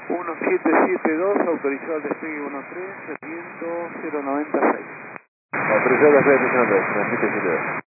1772, autorizado al despegue 13, viento 096. Autorizado al despegue 1772.